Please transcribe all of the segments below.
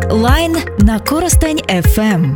Лайн на Коростень ФМ.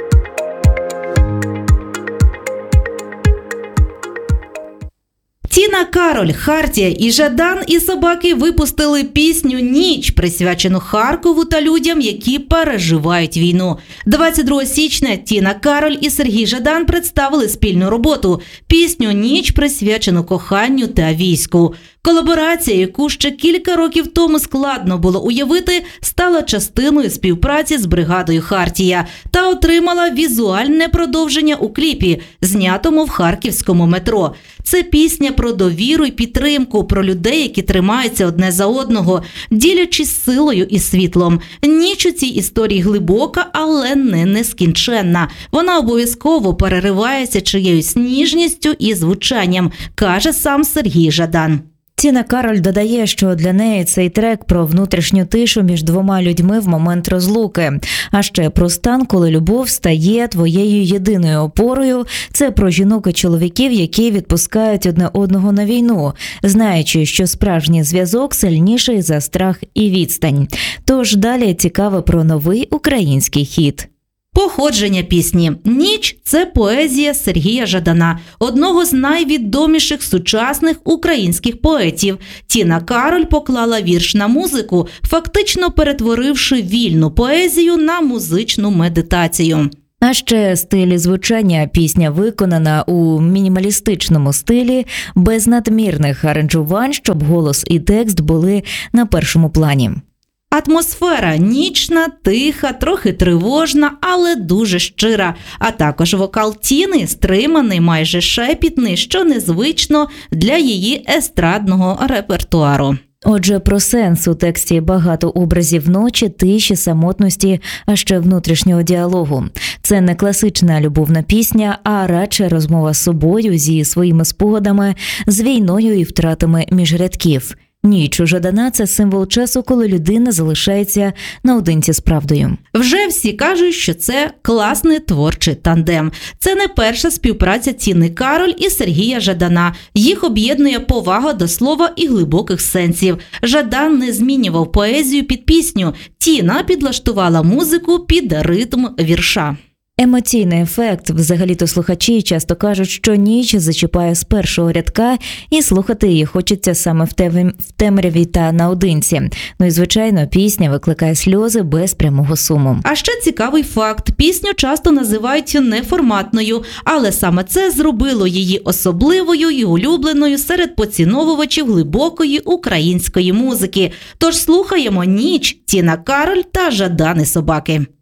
Тіна Кароль, Хартія і Жадан і собаки випустили пісню «Ніч», присвячену Харкову та людям, які переживають війну. 22 січня Тіна Кароль і Сергій Жадан представили спільну роботу – пісню «Ніч», присвячену коханню та війську. Колаборація, яку ще кілька років тому складно було уявити, стала частиною співпраці з бригадою «Хартія» та отримала візуальне продовження у кліпі, знятому в харківському метро. Це пісня про довіру і підтримку, про людей, які тримаються одне за одного, ділячись силою і світлом. Ніч у цій історії глибока, але не нескінченна. Вона обов'язково переривається чиєюсь ніжністю і звучанням, каже сам Сергій Жадан. Тіна Кароль додає, що для неї цей трек про внутрішню тишу між двома людьми в момент розлуки. А ще про стан, коли любов стає твоєю єдиною опорою. Це про жінок і чоловіків, які відпускають одне одного на війну, знаючи, що справжній зв'язок сильніший за страх і відстань. Тож далі цікаво про новий український хіт. Походження пісні «Ніч» – це поезія Сергія Жадана, одного з найвідоміших сучасних українських поетів. Тіна Кароль поклала вірш на музику, фактично перетворивши вільну поезію на музичну медитацію. А ще стилі звучання. Пісня виконана у мінімалістичному стилі, без надмірних аранжувань, щоб голос і текст були на першому плані. Атмосфера нічна, тиха, трохи тривожна, але дуже щира. А також вокал Тіни стриманий, майже шепітний, що незвично для її естрадного репертуару. Отже, про сенс у тексті багато образів ночі, тиші, самотності, а ще внутрішнього діалогу. Це не класична любовна пісня, а радше розмова з собою, зі своїми спогадами, з війною і втратами між рядків. Ніч у Жадана – це символ часу, коли людина залишається наодинці з правдою. Вже всі кажуть, що це класний творчий тандем. Це не перша співпраця Тіни Кароль і Сергія Жадана. Їх об'єднує повага до слова і глибоких сенсів. Жадан не змінював поезію під пісню. Тіна підлаштувала музику під ритм вірша. Емоційний ефект. Взагалі-то слухачі часто кажуть, що ніч зачіпає з першого рядка і слухати її хочеться саме в темряві та наодинці. Ну і, звичайно, пісня викликає сльози без прямого суму. А ще цікавий факт. Пісню часто називають неформатною, але саме це зробило її особливою і улюбленою серед поціновувачів глибокої української музики. Тож слухаємо «Ніч», Тіна Кароль та Жадан і собаки.